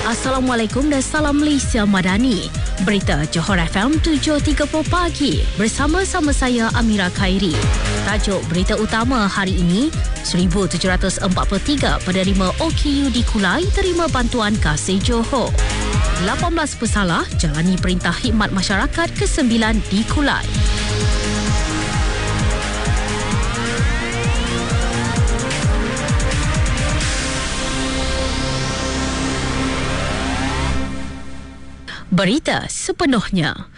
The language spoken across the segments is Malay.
Assalamualaikum dan salam Malaysia Madani. Berita Johor FM 7.30 pagi bersama-sama saya Amira Khairi. Tajuk berita utama hari ini, 1,743 penerima OKU di Kulai terima bantuan kasih Johor. 18 pesalah jalani Perintah Khidmat Masyarakat ke-9 di Kulai. Berita sepenuhnya.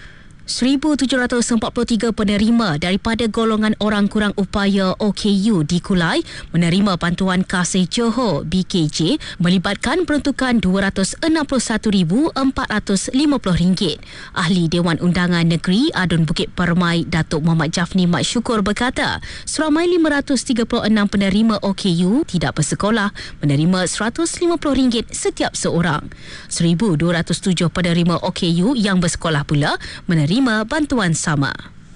1,743 penerima daripada golongan orang kurang upaya OKU di Kulai menerima bantuan kasih Johor BKJ melibatkan peruntukan RM261,450. Ahli Dewan Undangan Negeri Adun Bukit Permai Datuk Muhammad Jafni Mat Syukur berkata, seramai 536 penerima OKU tidak bersekolah menerima RM150 setiap seorang. 1,207 penerima OKU yang bersekolah pula menerima bantuan sama.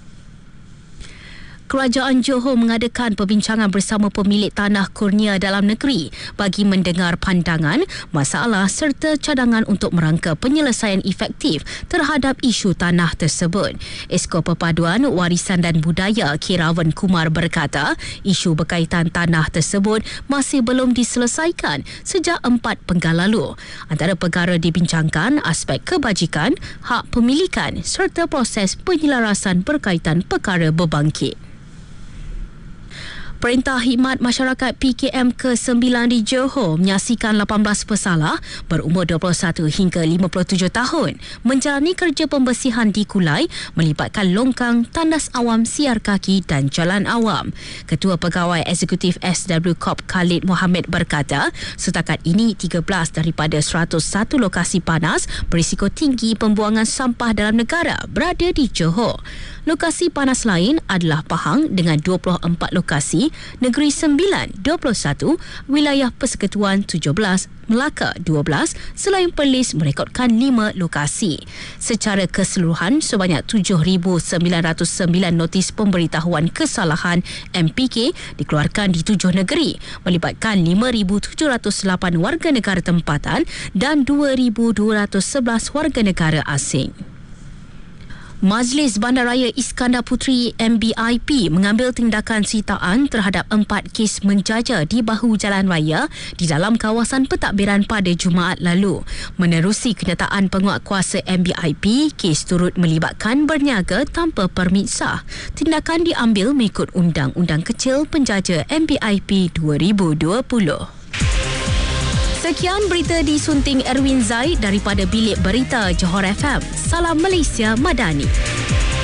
Kerajaan Johor mengadakan perbincangan bersama pemilik tanah Kurnia dalam negeri bagi mendengar pandangan, masalah serta cadangan untuk merangka penyelesaian efektif terhadap isu tanah tersebut. Esko Perpaduan Warisan dan Budaya Kirawan Kumar berkata, isu berkaitan tanah tersebut masih belum diselesaikan sejak 4 Penggal lalu. Antara perkara dibincangkan aspek kebajikan, hak pemilikan serta proses penyelarasan berkaitan perkara berbangkit. Perintah Khidmat Masyarakat PKM ke-9 di Johor menyaksikan 18 pesalah berumur 21 hingga 57 tahun menjalani kerja pembersihan di Kulai melibatkan longkang, tandas awam, siar kaki dan jalan awam. Ketua Pegawai Eksekutif SW Corp Khalid Mohamed berkata, setakat ini 13 daripada 101 lokasi panas berisiko tinggi pembuangan sampah dalam negara berada di Johor. Lokasi panas lain adalah Pahang dengan 24 lokasi, Negeri Sembilan 21, Wilayah Persekutuan 17, Melaka 12, selain Perlis merekodkan 5 lokasi. Secara keseluruhan, sebanyak 7,909 notis pemberitahuan kesalahan MPK dikeluarkan di 7 negeri, melibatkan 5,708 warga negara tempatan dan 2,211 warga negara asing. Majlis Bandaraya Iskandar Puteri MBIP mengambil tindakan sitaan terhadap 4 kes menjaja di bahu jalan raya di dalam kawasan pentadbiran pada Jumaat lalu. Menerusi kenyataan penguatkuasa MBIP, kes turut melibatkan berniaga tanpa permit sah. Tindakan diambil mengikut Undang-Undang Kecil Penjaja MBIP 2020. Sekian berita disunting Erwin Zaid daripada Bilik Berita Johor FM. Salam Malaysia Madani.